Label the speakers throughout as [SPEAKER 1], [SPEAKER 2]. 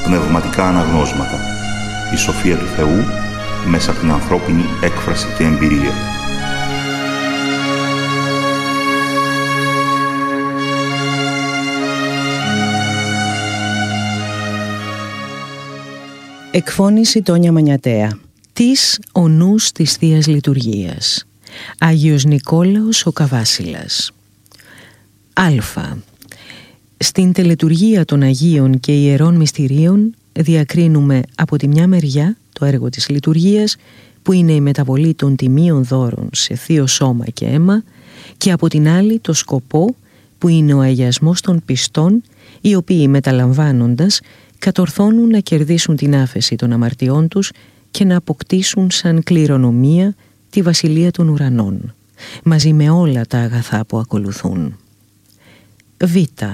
[SPEAKER 1] πνευματικά αναγνώσματα. Η σοφία του Θεού μέσα από την ανθρώπινη έκφραση και εμπειρία.
[SPEAKER 2] Εκφώνηση Τόνια Μανιατέα. Της ο νους της Θείας Λειτουργίας. Άγιος Νικόλαος ο Καβάσιλας. Α. Στην τελετουργία των Αγίων και Ιερών Μυστηρίων διακρίνουμε από τη μια μεριά το έργο της λειτουργίας, που είναι η μεταβολή των τιμίων δώρων σε θείο σώμα και αίμα, και από την άλλη το σκοπό, που είναι ο αγιασμός των πιστών, οι οποίοι μεταλαμβάνοντας κατορθώνουν να κερδίσουν την άφεση των αμαρτιών τους και να αποκτήσουν σαν κληρονομία τη βασιλεία των ουρανών, μαζί με όλα τα αγαθά που ακολουθούν. Β.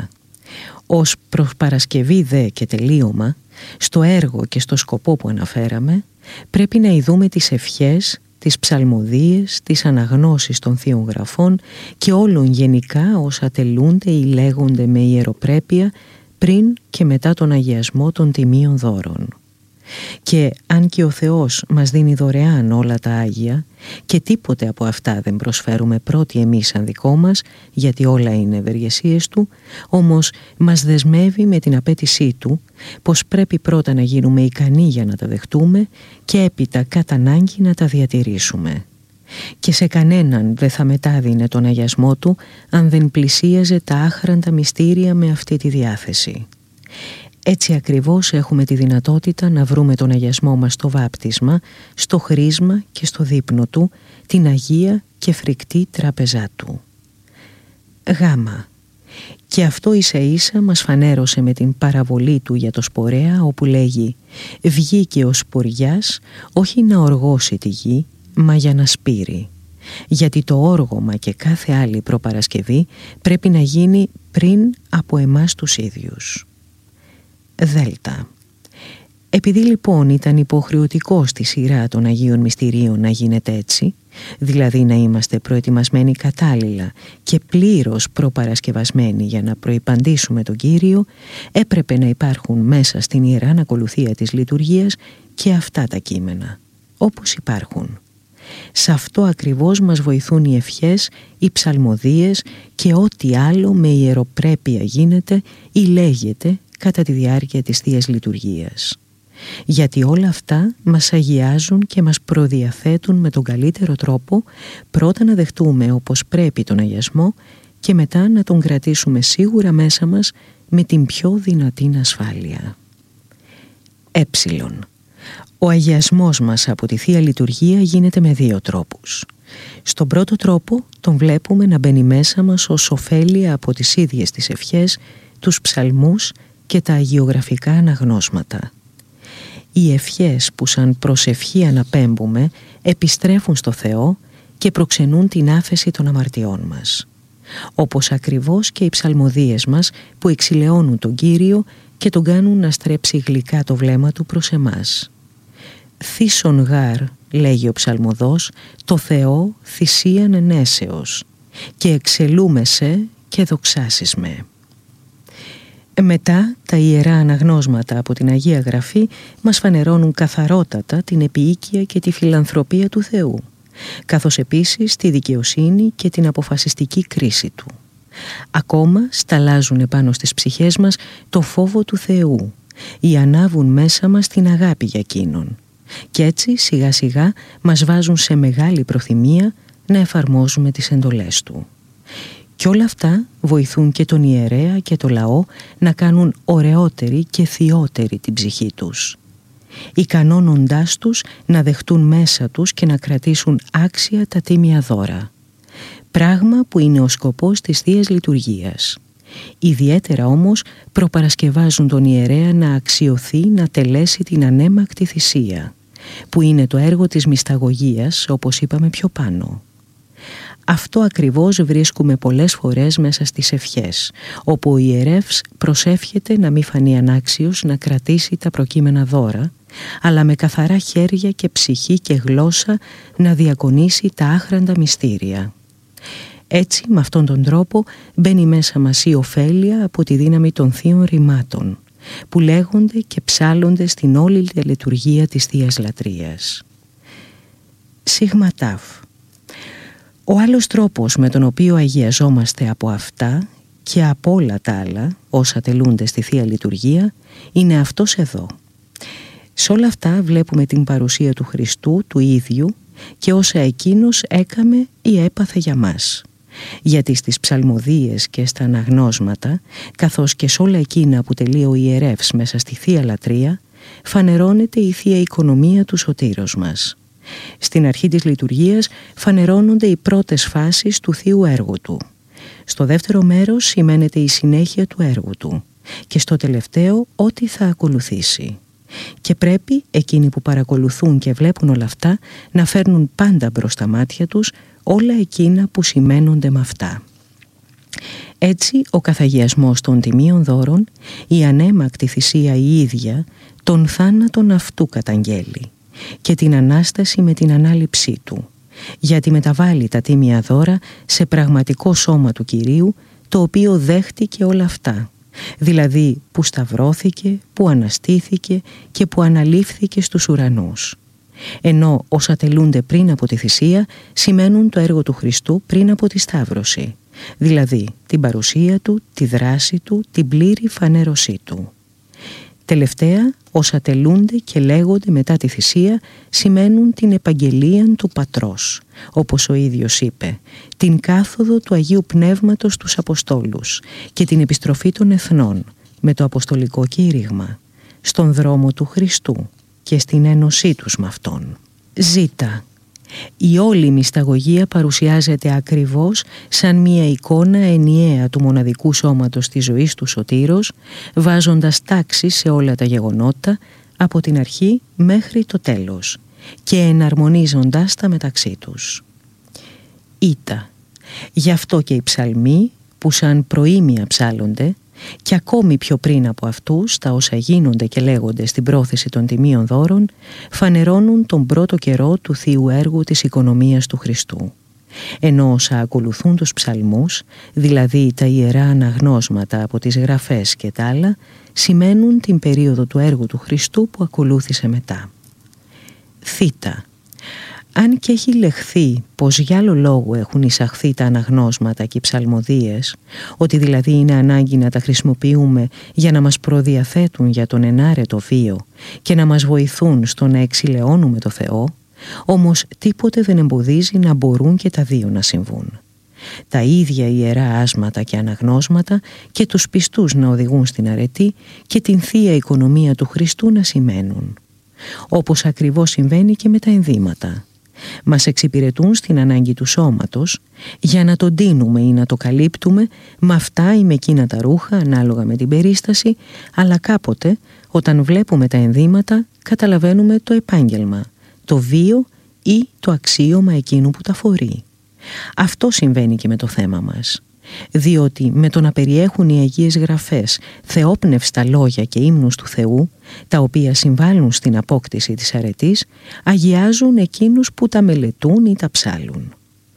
[SPEAKER 2] Ως προσπαρασκευή δε και τελείωμα, στο έργο και στο σκοπό που αναφέραμε, πρέπει να ειδούμε τις ευχές, τις ψαλμοδίες, τις αναγνώσεις των Θείων Γραφών και όλων γενικά όσα τελούνται ή λέγονται με ιεροπρέπεια πριν και μετά τον αγιασμό των τιμίων δώρων. Και αν και ο Θεός μας δίνει δωρεάν όλα τα Άγια και τίποτε από αυτά δεν προσφέρουμε πρώτοι εμείς σαν δικό μας, γιατί όλα είναι ευεργεσίες Του, όμως μας δεσμεύει με την απέτησή Του πως πρέπει πρώτα να γίνουμε ικανοί για να τα δεχτούμε και έπειτα κατά ανάγκη να τα διατηρήσουμε. Και σε κανέναν δεν θα μετάδεινε τον αγιασμό Του αν δεν πλησίαζε τα άχραντα μυστήρια με αυτή τη διάθεση. Έτσι ακριβώς έχουμε τη δυνατότητα να βρούμε τον αγιασμό μας στο βάπτισμα, στο χρίσμα και στο δείπνο Του, την Αγία και φρικτή τράπεζά Του. Γ. Και αυτό ίσα ίσα μας φανέρωσε με την παραβολή Του για το σπορέα, όπου λέγει «Βγήκε ο σποριάς όχι να οργώσει τη γη, μα για να σπείρει». Γιατί το όργωμα και κάθε άλλη προπαρασκευή πρέπει να γίνει πριν από εμάς τους ίδιους. Δέλτα. Επειδή λοιπόν ήταν υποχρεωτικό στη σειρά των Αγίων Μυστηρίων να γίνεται έτσι, δηλαδή να είμαστε προετοιμασμένοι κατάλληλα και πλήρως προπαρασκευασμένοι για να προϋπαντήσουμε τον Κύριο, έπρεπε να υπάρχουν μέσα στην ιεράν ακολουθία της λειτουργίας και αυτά τα κείμενα, όπως υπάρχουν. Σε αυτό ακριβώς μας βοηθούν οι ευχές, οι ψαλμοδίες και ό,τι άλλο με ιεροπρέπεια γίνεται ή λέγεται κατά τη διάρκεια της Θείας Λειτουργίας. Γιατί όλα αυτά μας αγιάζουν και μας προδιαθέτουν με τον καλύτερο τρόπο πρώτα να δεχτούμε όπως πρέπει τον αγιασμό και μετά να τον κρατήσουμε σίγουρα μέσα μας με την πιο δυνατή ασφάλεια. Ο αγιασμός μας από τη Θεία Λειτουργία γίνεται με δύο τρόπους. Στον πρώτο τρόπο τον βλέπουμε να μπαίνει μέσα μας ως ωφέλεια από τις ίδιες τις ευχές, τους ψαλμούς και τα αγιογραφικά αναγνώσματα. Οι ευχές που σαν προσευχή αναπέμπουμε επιστρέφουν στο Θεό και προξενούν την άφεση των αμαρτιών μας. Όπως ακριβώς και οι ψαλμοδίες μας που εξηλαιώνουν τον Κύριο και τον κάνουν να στρέψει γλυκά το βλέμμα Του προς εμάς. «Θύσον γάρ», λέγει ο ψαλμοδός, «το Θεό θυσίαν ενέσεως και εξελούμεσαι και δοξάσεις με». Μετά τα ιερά αναγνώσματα από την Αγία Γραφή μας φανερώνουν καθαρότατα την επίοικια και τη φιλανθρωπία του Θεού, καθώς επίσης τη δικαιοσύνη και την αποφασιστική κρίση Του. Ακόμα σταλάζουν επάνω στις ψυχές μας το φόβο του Θεού ή ανάβουν μέσα μας την αγάπη για Εκείνον και έτσι σιγά σιγά μας βάζουν σε μεγάλη προθυμία να εφαρμόζουμε τις εντολές Του. Και όλα αυτά βοηθούν και τον ιερέα και το λαό να κάνουν ωραιότερη και θειότερη την ψυχή τους, ικανώνοντάς τους να δεχτούν μέσα τους και να κρατήσουν άξια τα τίμια δώρα, πράγμα που είναι ο σκοπός της Θείας Λειτουργίας. Ιδιαίτερα όμως προπαρασκευάζουν τον ιερέα να αξιωθεί να τελέσει την ανέμακτη θυσία, που είναι το έργο της μυσταγωγίας, όπως είπαμε πιο πάνω. Αυτό ακριβώς βρίσκουμε πολλές φορές μέσα στις ευχές, όπου ο ιερεύς προσεύχεται να μην φανεί ανάξιος να κρατήσει τα προκείμενα δώρα, αλλά με καθαρά χέρια και ψυχή και γλώσσα να διακονήσει τα άχραντα μυστήρια. Έτσι, με αυτόν τον τρόπο μπαίνει μέσα μας η ωφέλεια από τη δύναμη των θείων ρημάτων, που λέγονται και ψάλλονται στην όλη λειτουργία της Θείας Λατρείας. Σίγμα τάφ. Ο άλλος τρόπος με τον οποίο αγιαζόμαστε από αυτά και από όλα τα άλλα όσα τελούνται στη Θεία Λειτουργία είναι αυτός εδώ. Σε όλα αυτά βλέπουμε την παρουσία του Χριστού του ίδιου και όσα εκείνος έκαμε ή έπαθε για μας. Γιατί στις ψαλμοδίες και στα αναγνώσματα, καθώς και σε όλα εκείνα που τελεί ο ιερεύς μέσα στη Θεία Λατρεία, φανερώνεται η Θεία Οικονομία του Σωτήρος μας. Στην αρχή της λειτουργίας φανερώνονται οι πρώτες φάσεις του Θείου έργου του. Στο δεύτερο μέρος σημαίνεται η συνέχεια του έργου του και στο τελευταίο ό,τι θα ακολουθήσει. Και πρέπει εκείνοι που παρακολουθούν και βλέπουν όλα αυτά να φέρνουν πάντα μπρος στα μάτια τους όλα εκείνα που σημαίνονται με αυτά. Έτσι ο καθαγιασμός των τιμίων δώρων, η ανέμακτη θυσία η ίδια, τον θάνατον αυτού καταγγέλει και την Ανάσταση με την ανάληψή του, γιατί μεταβάλλει τα τίμια δώρα σε πραγματικό σώμα του Κυρίου, το οποίο δέχτηκε όλα αυτά, δηλαδή που σταυρώθηκε, που αναστήθηκε και που αναλήφθηκε στους ουρανούς. Ενώ όσα τελούνται πριν από τη θυσία σημαίνουν το έργο του Χριστού πριν από τη σταύρωση, δηλαδή την παρουσία του, τη δράση του, την πλήρη φανέρωσή του. Τελευταία, όσα τελούνται και λέγονται μετά τη θυσία σημαίνουν την επαγγελία του Πατρός, όπως ο ίδιος είπε, την κάθοδο του Αγίου Πνεύματος στους Αποστόλους και την επιστροφή των εθνών με το Αποστολικό κήρυγμα, στον δρόμο του Χριστού και στην ένωσή τους με Αυτόν. Ζήτα. Η όλη μυσταγωγία παρουσιάζεται ακριβώς σαν μία εικόνα ενιαία του μοναδικού σώματος της ζωής του Σωτήρος, βάζοντας τάξη σε όλα τα γεγονότα από την αρχή μέχρι το τέλος και εναρμονίζοντας τα μεταξύ τους. Ήτα. Γι' αυτό και οι ψαλμοί που σαν προήμια ψάλλονται και ακόμη πιο πριν από αυτούς τα όσα γίνονται και λέγονται στην πρόθεση των τιμίων δώρων φανερώνουν τον πρώτο καιρό του θείου έργου της οικονομίας του Χριστού. Ενώ όσα ακολουθούν τους ψαλμούς, δηλαδή τα ιερά αναγνώσματα από τις γραφές και τα άλλα, σημαίνουν την περίοδο του έργου του Χριστού που ακολούθησε μετά. Θήτα. Αν και έχει λεχθεί πως για άλλο λόγο έχουν εισαχθεί τα αναγνώσματα και οι ψαλμοδίες, ότι δηλαδή είναι ανάγκη να τα χρησιμοποιούμε για να μας προδιαθέτουν για τον ενάρετο βίο και να μας βοηθούν στο να εξηλαιώνουμε το Θεό, όμως τίποτε δεν εμποδίζει να μπορούν και τα δύο να συμβούν. Τα ίδια ιερά άσματα και αναγνώσματα και τους πιστούς να οδηγούν στην αρετή και την Θεία Οικονομία του Χριστού να σημαίνουν. Όπως ακριβώς συμβαίνει και με τα ενδύματα. Μας εξυπηρετούν στην ανάγκη του σώματος για να το ντύνουμε ή να το καλύπτουμε με αυτά ή με εκείνα τα ρούχα ανάλογα με την περίσταση, αλλά κάποτε όταν βλέπουμε τα ενδύματα καταλαβαίνουμε το επάγγελμα, το βίο ή το αξίωμα εκείνου που τα φορεί. Αυτό συμβαίνει και με το θέμα μας, διότι με το να περιέχουν οι Αγίες Γραφές θεόπνευστα λόγια και ύμνους του Θεού, τα οποία συμβάλλουν στην απόκτηση της αρετής, αγιάζουν εκείνους που τα μελετούν ή τα ψάλλουν.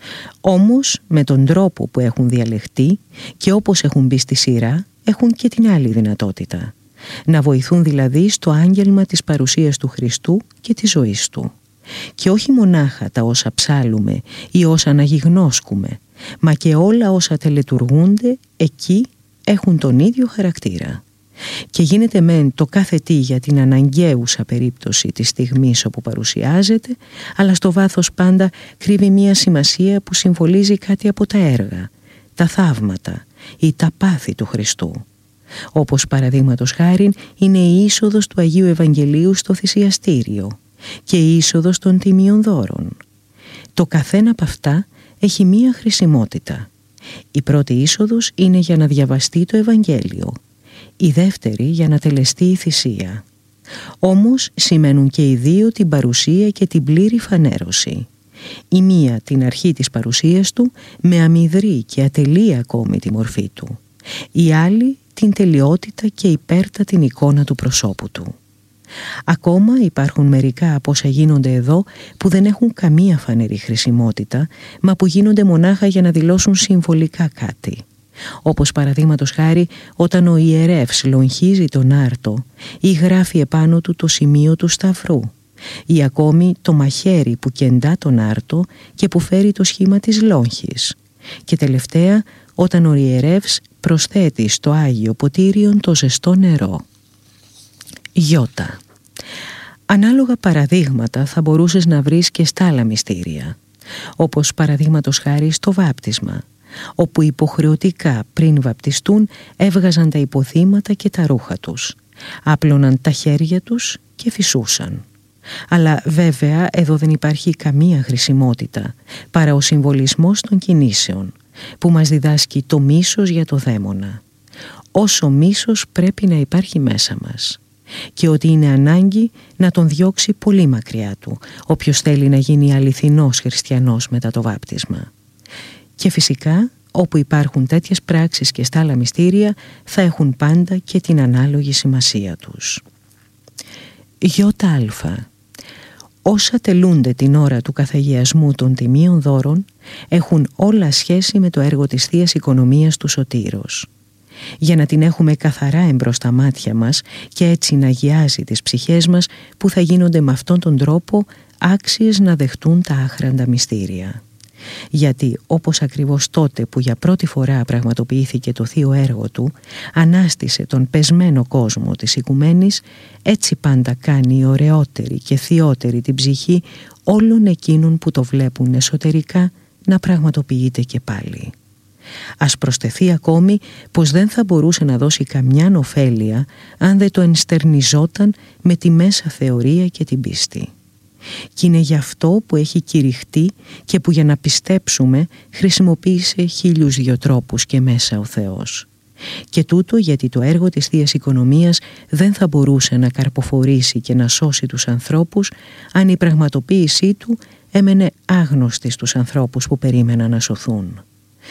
[SPEAKER 2] Όμως με τον τρόπο που έχουν διαλεχτεί και όπως έχουν μπει στη σειρά, έχουν και την άλλη δυνατότητα, να βοηθούν δηλαδή στο άγγελμα της παρουσίας του Χριστού και της ζωής Του. Και όχι μονάχα τα όσα ψάλλουμε ή όσα αναγιγνώσκουμε, μα και όλα όσα τελετουργούνται εκεί έχουν τον ίδιο χαρακτήρα. Και γίνεται μεν το κάθε τι για την αναγκαίουσα περίπτωση της στιγμής όπου παρουσιάζεται, αλλά στο βάθος πάντα κρύβει μία σημασία που συμβολίζει κάτι από τα έργα, τα θαύματα ή τα πάθη του Χριστού. Όπως παραδείγματος χάριν είναι η είσοδος του Αγίου Ευαγγελίου στο θυσιαστήριο και η είσοδος των τιμίων δώρων. Το καθένα από αυτά έχει μία χρησιμότητα. Η πρώτη είσοδος είναι για να διαβαστεί το Ευαγγέλιο, η δεύτερη για να τελεστεί η θυσία. Όμως σημαίνουν και οι δύο την παρουσία και την πλήρη φανέρωση. Η μία την αρχή της παρουσίας του με αμυδρή και ατελή ακόμη τη μορφή του. Η άλλη την τελειότητα και υπέρτατη εικόνα του προσώπου του. Ακόμα υπάρχουν μερικά από όσα γίνονται εδώ που δεν έχουν καμία φανερή χρησιμότητα, μα που γίνονται μονάχα για να δηλώσουν συμβολικά κάτι. όπως παραδείγματος χάρη όταν ο ιερεύς λογχίζει τον άρτο ή γράφει επάνω του το σημείο του σταυρού, ή ακόμη το μαχαίρι που κεντά τον άρτο και που φέρει το σχήμα της λόγχης, και τελευταία όταν ο ιερεύς προσθέτει στο Άγιο Ποτήριον το ζεστό νερό. Γιώτα. Ανάλογα παραδείγματα θα μπορούσες να βρεις και στα άλλα μυστήρια, όπως παραδείγματος χάρη στο βάπτισμα, όπου υποχρεωτικά πριν βαπτιστούν έβγαζαν τα υποθύματα και τα ρούχα τους, άπλωναν τα χέρια τους και φυσούσαν. Αλλά βέβαια εδώ δεν υπάρχει καμία χρησιμότητα παρά ο συμβολισμός των κινήσεων, που μας διδάσκει το μίσος για το δαίμονα. Όσο μίσος πρέπει να υπάρχει μέσα μας, και ότι είναι ανάγκη να τον διώξει πολύ μακριά του όποιος θέλει να γίνει αληθινός χριστιανός μετά το βάπτισμα. Και φυσικά όπου υπάρχουν τέτοιες πράξεις και στα άλλα μυστήρια θα έχουν πάντα και την ανάλογη σημασία τους. ΙΑ. Όσα τελούνται την ώρα του καθαγιασμού των τιμίων δώρων έχουν όλα σχέση με το έργο της Θείας Οικονομίας του Σωτήρος. Για να την έχουμε καθαρά εμπρός στα μάτια μας και έτσι να αγιάζει τις ψυχές μας, που θα γίνονται με αυτόν τον τρόπο άξιες να δεχτούν τα άχραντα μυστήρια. Γιατί όπως ακριβώς τότε που για πρώτη φορά πραγματοποιήθηκε το θείο έργο του, ανάστησε τον πεσμένο κόσμο της οικουμένης, έτσι πάντα κάνει ωραιότερη και θειότερη την ψυχή όλων εκείνων που το βλέπουν εσωτερικά να πραγματοποιείται και πάλι. Ας προσθεθεί ακόμη πως δεν θα μπορούσε να δώσει καμιά ωφέλεια αν δεν το ενστερνιζόταν με τη μέσα θεωρία και την πίστη. Και είναι γι' αυτό που έχει κηρυχτεί και που για να πιστέψουμε χρησιμοποίησε 1002 τρόπους και μέσα ο Θεός. Και τούτο γιατί το έργο της Θείας Οικονομίας δεν θα μπορούσε να καρποφορήσει και να σώσει τους ανθρώπους αν η πραγματοποίησή του έμενε άγνωστη στους ανθρώπους που περίμεναν να σωθούν.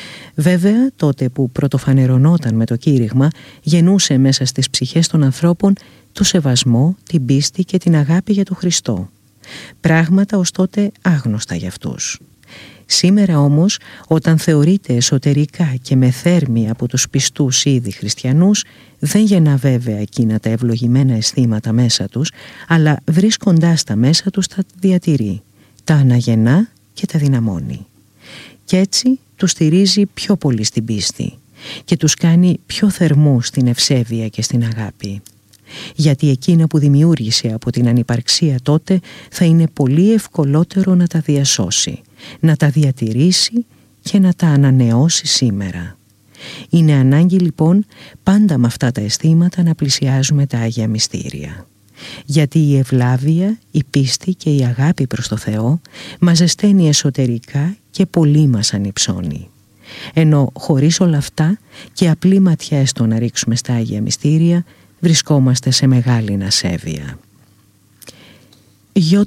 [SPEAKER 2] Βέβαια, τότε που πρωτοφανερωνόταν με το κήρυγμα, γεννούσε μέσα στις ψυχές των ανθρώπων το σεβασμό, την πίστη και την αγάπη για τον Χριστό. Πράγματα ως τότε άγνωστα για αυτούς. Σήμερα όμως, όταν θεωρείται εσωτερικά και με θέρμη από τους πιστούς ήδη χριστιανούς, δεν γεννά βέβαια εκείνα τα ευλογημένα αισθήματα μέσα τους, αλλά βρίσκοντάς τα μέσα τους τα διατηρεί, τα αναγεννά και τα δυναμώνει. Και έτσι τους στηρίζει πιο πολύ στην πίστη και τους κάνει πιο θερμούς στην ευσέβεια και στην αγάπη. Γιατί εκείνα που δημιούργησε από την ανυπαρξία τότε θα είναι πολύ ευκολότερο να τα διασώσει, να τα διατηρήσει και να τα ανανεώσει σήμερα. Είναι ανάγκη λοιπόν πάντα με αυτά τα αισθήματα να πλησιάζουμε τα Άγια Μυστήρια. Γιατί η ευλάβεια, η πίστη και η αγάπη προς το Θεό μας ζεσταίνει εσωτερικά και πολύ μας ανυψώνει. Ενώ χωρίς όλα αυτά και απλή ματιά έστω να ρίξουμε στα Άγια Μυστήρια, βρισκόμαστε σε μεγάλη ασέβεια. ΙΒ.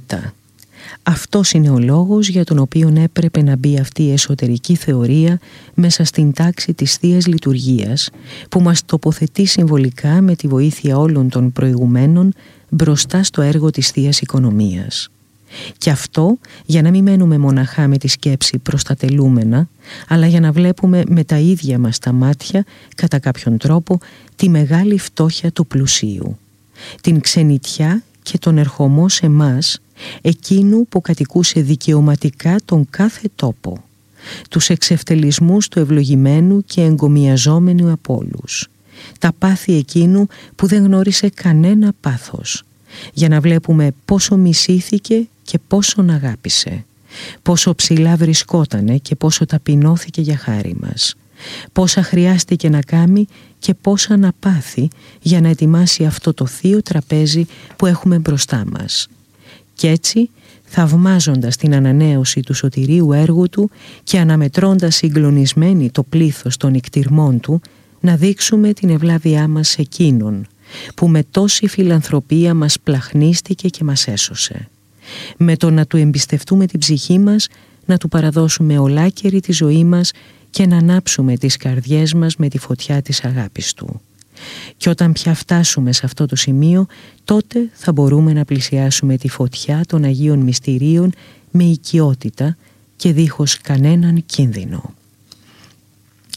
[SPEAKER 2] Αυτός είναι ο λόγος για τον οποίο έπρεπε να μπει αυτή η εσωτερική θεωρία μέσα στην τάξη της Θείας Λειτουργίας, που μας τοποθετεί συμβολικά με τη βοήθεια όλων των προηγουμένων μπροστά στο έργο της Θείας Οικονομίας. Και αυτό για να μην μένουμε μοναχά με τη σκέψη προς τα τελούμενα, αλλά για να βλέπουμε με τα ίδια μας τα μάτια, κατά κάποιον τρόπο, τη μεγάλη φτώχεια του πλουσίου, την ξενιτιά και τον ερχομό σε μας, εκείνου που κατοικούσε δικαιωματικά τον κάθε τόπο, τους εξευτελισμούς του ευλογημένου και εγκομιαζόμενου από όλους, τα πάθη εκείνου που δεν γνώρισε κανένα πάθος, για να βλέπουμε πόσο μισήθηκε και πόσον αγάπησε, πόσο ψηλά βρισκότανε και πόσο ταπεινώθηκε για χάρη μας, πόσα χρειάστηκε να κάνει και πόσα να πάθει για να ετοιμάσει αυτό το θείο τραπέζι που έχουμε μπροστά μας. Κι έτσι, θαυμάζοντας την ανανέωση του σωτηρίου έργου του και αναμετρώντας συγκλονισμένοι το πλήθος των ικτιρμών του, να δείξουμε την ευλάβειά μας σε εκείνον που με τόση φιλανθρωπία μας πλαχνίστηκε και μας έσωσε. Με το να του εμπιστευτούμε την ψυχή μας, να του παραδώσουμε ολάκερη τη ζωή μας και να ανάψουμε τις καρδιές μας με τη φωτιά της αγάπης του. Και όταν πια φτάσουμε σε αυτό το σημείο, τότε θα μπορούμε να πλησιάσουμε τη φωτιά των Αγίων Μυστηρίων με οικειότητα και δίχως κανέναν κίνδυνο.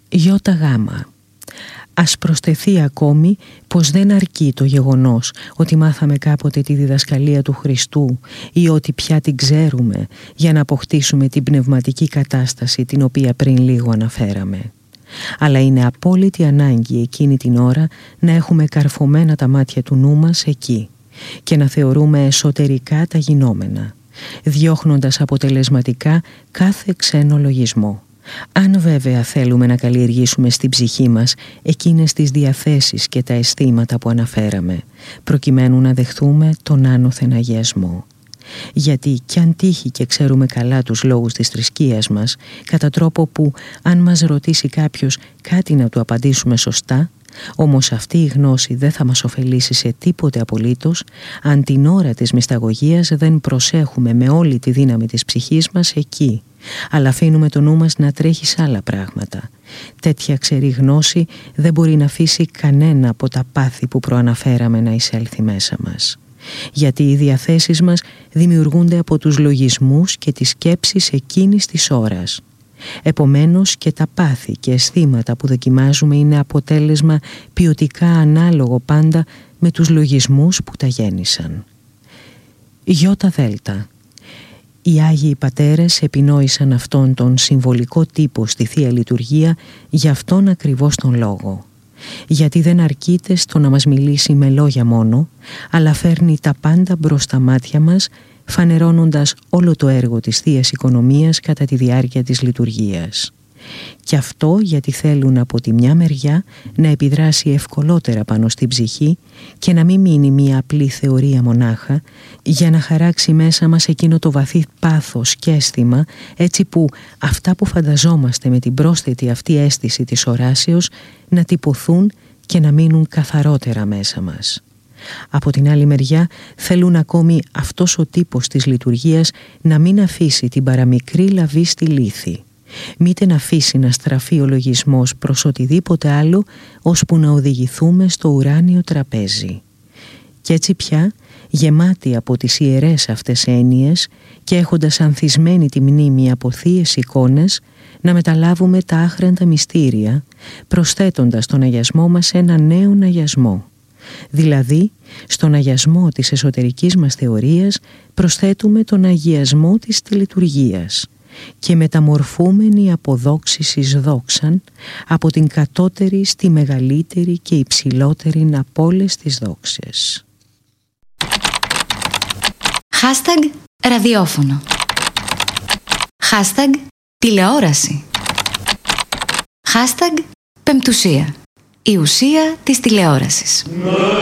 [SPEAKER 2] Ιώτα γάμα. Ας προσθεθεί ακόμη πως δεν αρκεί το γεγονός ότι μάθαμε κάποτε τη διδασκαλία του Χριστού ή ότι πια την ξέρουμε για να αποκτήσουμε την πνευματική κατάσταση την οποία πριν λίγο αναφέραμε. Αλλά είναι απόλυτη ανάγκη εκείνη την ώρα να έχουμε καρφωμένα τα μάτια του νου μας εκεί και να θεωρούμε εσωτερικά τα γινόμενα, διώχνοντας αποτελεσματικά κάθε ξένο λογισμό. Αν βέβαια θέλουμε να καλλιεργήσουμε στην ψυχή μας εκείνες τις διαθέσεις και τα αισθήματα που αναφέραμε, προκειμένου να δεχθούμε τον άνωθεν αγιασμό. Γιατί κι αν τύχει και ξέρουμε καλά τους λόγους της θρησκείας μας, κατά τρόπο που αν μας ρωτήσει κάποιος κάτι να του απαντήσουμε σωστά, όμως αυτή η γνώση δεν θα μας ωφελήσει σε τίποτε απολύτως αν την ώρα της μυσταγωγίας δεν προσέχουμε με όλη τη δύναμη της ψυχής μας εκεί, αλλά αφήνουμε το νου μας να τρέχει σε άλλα πράγματα. Τέτοια ξερή γνώση δεν μπορεί να αφήσει κανένα από τα πάθη που προαναφέραμε να εισέλθει μέσα μας. Γιατί οι διαθέσεις μας δημιουργούνται από τους λογισμούς και τις σκέψεις εκείνης της ώρας. Επομένως και τα πάθη και αισθήματα που δοκιμάζουμε είναι αποτέλεσμα ποιοτικά ανάλογο πάντα με τους λογισμούς που τα γέννησαν. Ιώτα δέλτα. Οι Άγιοι Πατέρες επινόησαν αυτόν τον συμβολικό τύπο στη Θεία Λειτουργία για αυτόν ακριβώς τον λόγο. Γιατί δεν αρκείται στο να μας μιλήσει με λόγια μόνο, αλλά φέρνει τα πάντα μπρος στα μάτια μας, φανερώνοντας όλο το έργο της Θείας Οικονομίας κατά τη διάρκεια της λειτουργίας. Και αυτό γιατί θέλουν από τη μια μεριά να επιδράσει ευκολότερα πάνω στην ψυχή και να μην μείνει μια απλή θεωρία μονάχα, για να χαράξει μέσα μας εκείνο το βαθύ πάθος και αίσθημα, έτσι που αυτά που φανταζόμαστε με την πρόσθετη αυτή αίσθηση της οράσεως να τυπωθούν και να μείνουν καθαρότερα μέσα μας. Από την άλλη μεριά θέλουν ακόμη αυτός ο τύπος της λειτουργίας να μην αφήσει την παραμικρή λαβή στη λύθη, μήτε να αφήσει να στραφεί ο λογισμός προς οτιδήποτε άλλο, ώσπου να οδηγηθούμε στο ουράνιο τραπέζι. Κι έτσι πια, γεμάτοι από τις ιερές αυτές έννοιες και έχοντας ανθισμένη τη μνήμη από θείες εικόνες, να μεταλάβουμε τα άχραντα μυστήρια, προσθέτοντας στον αγιασμό μας ένα νέο αγιασμό. Δηλαδή, στον αγιασμό της εσωτερικής μας θεωρίας προσθέτουμε τον αγιασμό της τελετουργίας και μεταμορφούμενοι από δόξης εις δόξαν, από την κατώτερη στη μεγαλύτερη και υψηλότερη από όλες τις δόξες.
[SPEAKER 3] Hashtag ραδιόφωνο. Hashtag τηλεόραση. Hashtag πεμπτουσία. Η ουσία της τηλεόρασης.